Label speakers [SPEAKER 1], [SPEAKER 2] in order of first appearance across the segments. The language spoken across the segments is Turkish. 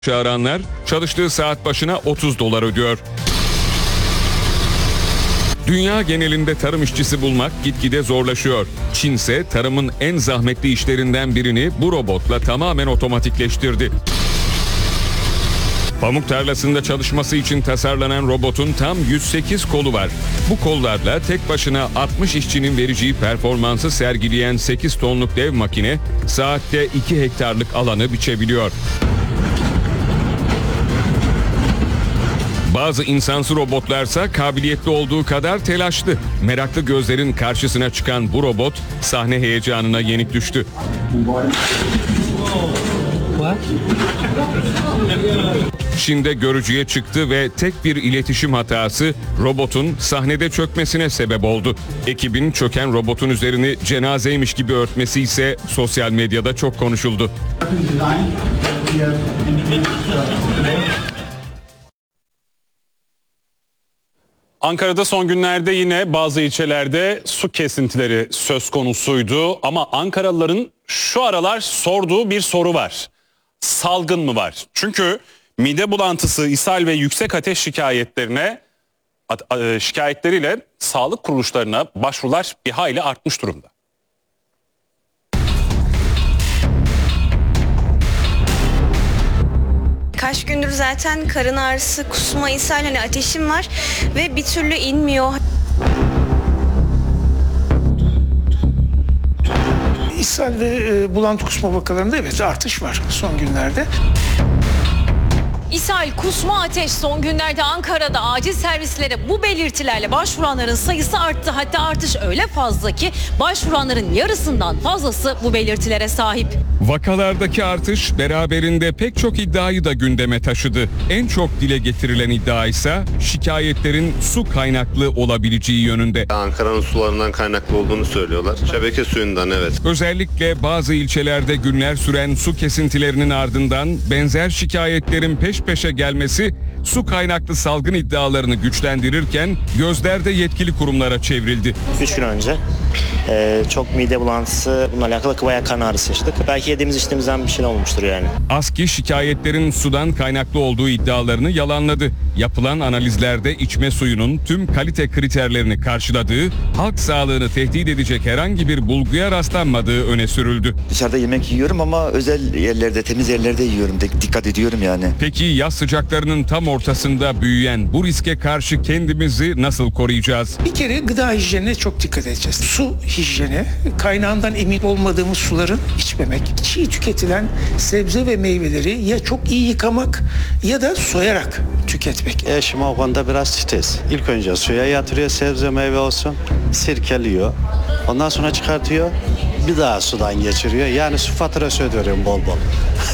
[SPEAKER 1] Çağıranlar çalıştığı saat başına $30 ödüyor. Dünya genelinde tarım işçisi bulmak gitgide zorlaşıyor. Çin ise tarımın en zahmetli işlerinden birini bu robotla tamamen otomatikleştirdi. Pamuk tarlasında çalışması için tasarlanan robotun tam 108 kolu var. Bu kollarla tek başına 60 işçinin vereceği performansı sergileyen 8 tonluk dev makine saatte 2 hektarlık alanı biçebiliyor. Bazı insansı robotlarsa kabiliyetli olduğu kadar telaşlı. Meraklı gözlerin karşısına çıkan bu robot sahne heyecanına yenik düştü. Çin'de görücüye çıktı ve tek bir iletişim hatası robotun sahnede çökmesine sebep oldu. Ekibin çöken robotun üzerini cenazeymiş gibi örtmesi ise sosyal medyada çok konuşuldu.
[SPEAKER 2] Ankara'da son günlerde yine bazı ilçelerde su kesintileri söz konusuydu ama Ankaralıların şu aralar sorduğu bir soru var. Salgın mı var? Çünkü mide bulantısı, ishal ve yüksek ateş şikayetleriyle sağlık kuruluşlarına başvurular bir hayli artmış durumda.
[SPEAKER 3] Kaç gündür zaten karın ağrısı, kusma, ishal, ateşim var ve bir türlü inmiyor.
[SPEAKER 4] İshal ve bulantı kusma vakalarında evet artış var son günlerde.
[SPEAKER 5] İshal, kusma, ateş son günlerde Ankara'da acil servislere bu belirtilerle başvuranların sayısı arttı. Hatta artış öyle fazla ki başvuranların yarısından fazlası bu belirtilere sahip.
[SPEAKER 1] Vakalardaki artış beraberinde pek çok iddiayı da gündeme taşıdı. En çok dile getirilen iddia ise şikayetlerin su kaynaklı olabileceği yönünde.
[SPEAKER 6] Ankara'nın sularından kaynaklı olduğunu söylüyorlar. Şebeke suyundan evet.
[SPEAKER 1] Özellikle bazı ilçelerde günler süren su kesintilerinin ardından benzer şikayetlerin peş peşe gelmesi su kaynaklı salgın iddialarını güçlendirirken gözler de yetkili kurumlara çevrildi.
[SPEAKER 7] 3 gün önce çok mide bulantısı, bununla alakalı bayağı kan ağrısı yaşadık. Belki yediğimiz içtiğimizden bir şey olmuştur yani.
[SPEAKER 1] ASKİ şikayetlerin sudan kaynaklı olduğu iddialarını yalanladı. Yapılan analizlerde içme suyunun tüm kalite kriterlerini karşıladığı, halk sağlığını tehdit edecek herhangi bir bulguya rastlanmadığı öne sürüldü.
[SPEAKER 8] Dışarıda yemek yiyorum ama özel yerlerde, temiz yerlerde yiyorum. Dikkat ediyorum yani.
[SPEAKER 1] Peki yaz sıcaklarının tam ortasında büyüyen bu riske karşı kendimizi nasıl koruyacağız?
[SPEAKER 4] Bir kere gıda hijyenine çok dikkat edeceğiz. Su hijyeni, kaynağından emin olmadığımız suların içmemek, çiğ tüketilen sebze ve meyveleri ya çok iyi yıkamak ya da soyarak tüketmek.
[SPEAKER 9] Eşim o konuda biraz titiz. İlk önce suya yatırıyor, sebze meyve olsun, sirkeliyor. Ondan sonra çıkartıyor, bir daha sudan geçiriyor. Yani su faturası ödüyorum bol bol.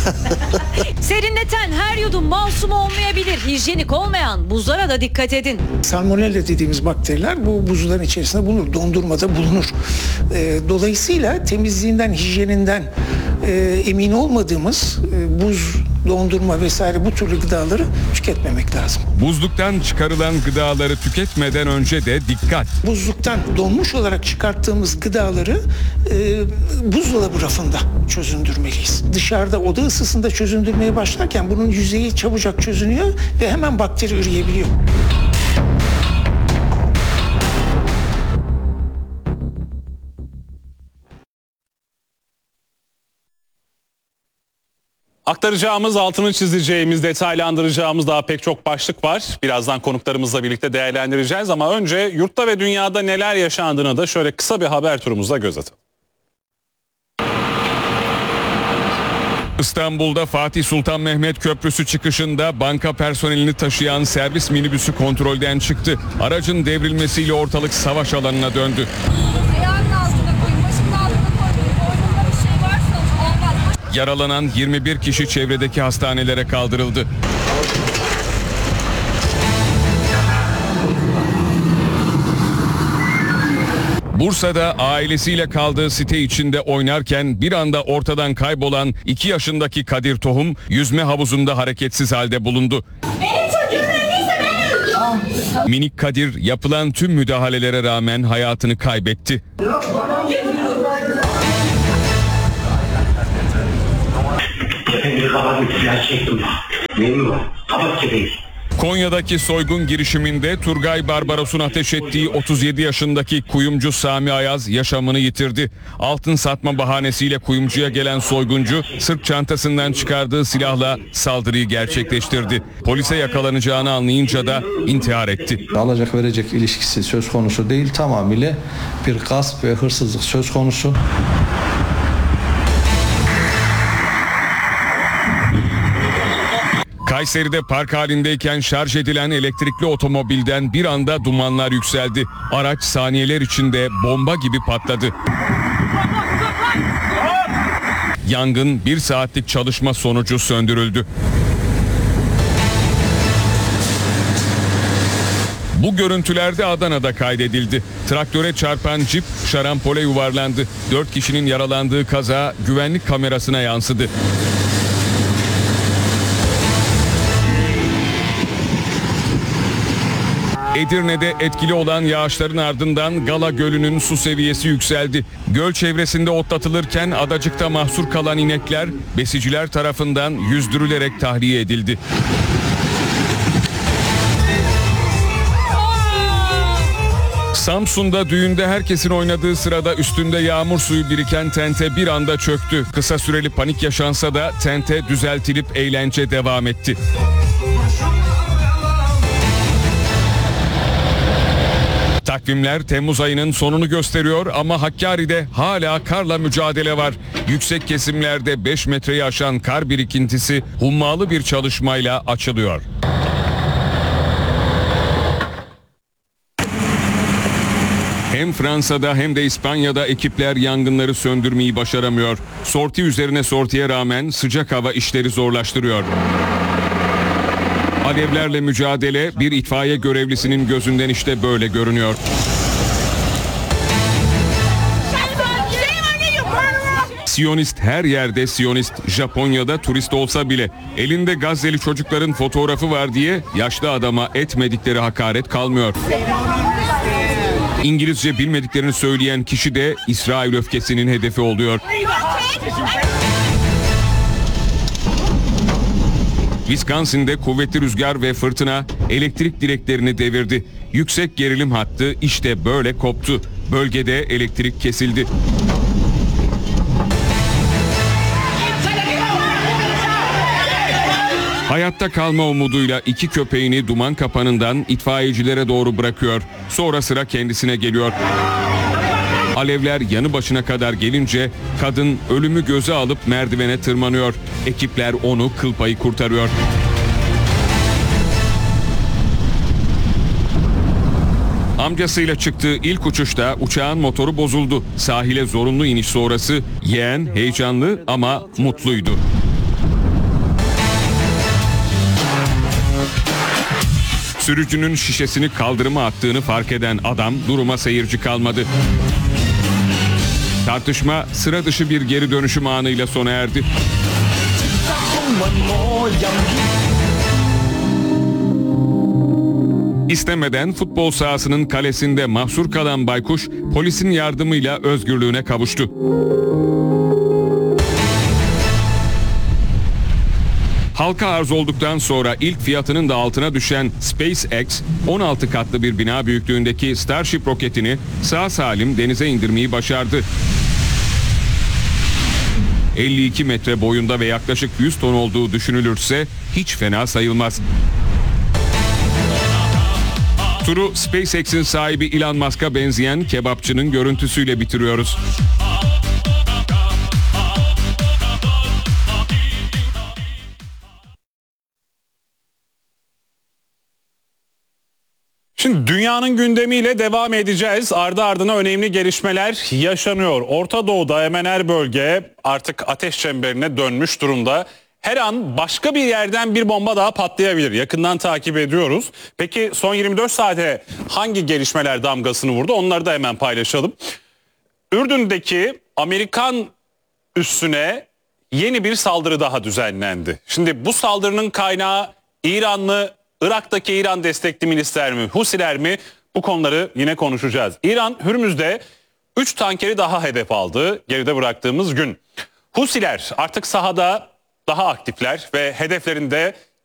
[SPEAKER 5] Serinleten her yudum masum olmayabilir. Hijyenik olmayan buzlara da dikkat edin.
[SPEAKER 4] Salmonella dediğimiz bakteriler bu buzların içerisinde bulunur, dondurmada bulunur. Dolayısıyla temizliğinden, hijyeninden emin olmadığımız buz, dondurma vesaire bu türlü gıdaları tüketmemek lazım.
[SPEAKER 1] Buzluktan çıkarılan gıdaları tüketmeden önce de dikkat.
[SPEAKER 4] Buzluktan donmuş olarak çıkarttığımız gıdaları buzdolabı rafında çözündürmeliyiz. Dışarıda oda ısısında çözündürmeye başlarken bunun yüzeyi çabucak çözünüyor ve hemen bakteri üreyebiliyor.
[SPEAKER 2] Aktaracağımız, altını çizeceğimiz, detaylandıracağımız daha pek çok başlık var. Birazdan konuklarımızla birlikte değerlendireceğiz ama önce yurtta ve dünyada neler yaşandığına da şöyle kısa bir haber turumuzla göz atalım.
[SPEAKER 1] İstanbul'da Fatih Sultan Mehmet Köprüsü çıkışında banka personelini taşıyan servis minibüsü kontrolden çıktı. Aracın devrilmesiyle ortalık savaş alanına döndü. Yaralanan 21 kişi çevredeki hastanelere kaldırıldı. Bursa'da ailesiyle kaldığı site içinde oynarken bir anda ortadan kaybolan 2 yaşındaki Kadir Tohum yüzme havuzunda hareketsiz halde bulundu. Minik Kadir yapılan tüm müdahalelere rağmen hayatını kaybetti.
[SPEAKER 10] Tepemi kapatıp silah çektim. Neyi var? Kapat çepeyi.
[SPEAKER 1] Konya'daki soygun girişiminde Turgay Barbaros'un ateş ettiği 37 yaşındaki kuyumcu Sami Ayaz yaşamını yitirdi. Altın satma bahanesiyle kuyumcuya gelen soyguncu sırt çantasından çıkardığı silahla saldırıyı gerçekleştirdi. Polise yakalanacağını anlayınca da intihar etti.
[SPEAKER 11] Alacak verecek ilişkisi söz konusu değil, tamamıyla bir gasp ve hırsızlık söz konusu.
[SPEAKER 1] Kayseri'de park halindeyken şarj edilen elektrikli otomobilden bir anda dumanlar yükseldi. Araç saniyeler içinde bomba gibi patladı. Yangın 1 saatlik çalışma sonucu söndürüldü. Bu görüntülerde Adana'da kaydedildi. Traktöre çarpan cip şarampole yuvarlandı. 4 kişinin yaralandığı kaza güvenlik kamerasına yansıdı. Edirne'de etkili olan yağışların ardından Gala Gölü'nün su seviyesi yükseldi. Göl çevresinde otlatılırken adacıkta mahsur kalan inekler besiciler tarafından yüzdürülerek tahliye edildi. Samsun'da düğünde herkesin oynadığı sırada üstünde yağmur suyu biriken tente bir anda çöktü. Kısa süreli panik yaşansa da tente düzeltilip eğlence devam etti. Takvimler Temmuz ayının sonunu gösteriyor ama Hakkari'de hala karla mücadele var. Yüksek kesimlerde 5 metreyi aşan kar birikintisi hummalı bir çalışmayla açılıyor. Hem Fransa'da hem de İspanya'da ekipler yangınları söndürmeyi başaramıyor. Sorti üzerine sortiye rağmen sıcak hava işleri zorlaştırıyor. Alevlerle mücadele bir itfaiye görevlisinin gözünden işte böyle görünüyor. Siyonist her yerde Siyonist, Japonya'da turist olsa bile elinde Gazze'li çocukların fotoğrafı var diye yaşlı adama etmedikleri hakaret kalmıyor. İngilizce bilmediklerini söyleyen kişi de İsrail öfkesinin hedefi oluyor. Wisconsin'de kuvvetli rüzgar ve fırtına elektrik direklerini devirdi. Yüksek gerilim hattı işte böyle koptu. Bölgede elektrik kesildi. Hayatta kalma umuduyla 2 köpeğini duman kapanından itfaiyecilere doğru bırakıyor. Sonra sıra kendisine geliyor. Alevler yanı başına kadar gelince kadın ölümü göze alıp merdivene tırmanıyor. Ekipler onu kıl payı kurtarıyor. Amcasıyla çıktığı ilk uçuşta uçağın motoru bozuldu. Sahile zorunlu iniş sonrası yeğen heyecanlı ama mutluydu. Sürücünün şişesini kaldırıma attığını fark eden adam duruma seyirci kalmadı. Tartışma sıra dışı bir geri dönüşüm anıyla sona erdi. İstemeden futbol sahasının kalesinde mahsur kalan baykuş polisin yardımıyla özgürlüğüne kavuştu. Halka arz olduktan sonra ilk fiyatının da altına düşen SpaceX, 16 katlı bir bina büyüklüğündeki Starship roketini sağ salim denize indirmeyi başardı. 52 metre boyunda ve yaklaşık 100 ton olduğu düşünülürse hiç fena sayılmaz. Turu SpaceX'in sahibi Elon Musk'a benzeyen kebapçının görüntüsüyle bitiriyoruz.
[SPEAKER 2] Şimdi dünyanın gündemiyle devam edeceğiz. Ardı ardına önemli gelişmeler yaşanıyor. Orta Doğu'da hemen her bölge artık ateş çemberine dönmüş durumda. Her an başka bir yerden bir bomba daha patlayabilir. Yakından takip ediyoruz. Peki son 24 saate hangi gelişmeler damgasını vurdu? Onları da hemen paylaşalım. Ürdün'deki Amerikan üssüne yeni bir saldırı daha düzenlendi. Şimdi bu saldırının kaynağı İran mı? Irak'taki İran destekli milisler mi? Husiler mi? Bu konuları yine konuşacağız. İran Hürmüz'de 3 tankeri daha hedef aldı geride bıraktığımız gün. Husiler artık sahada daha aktifler ve hedeflerinde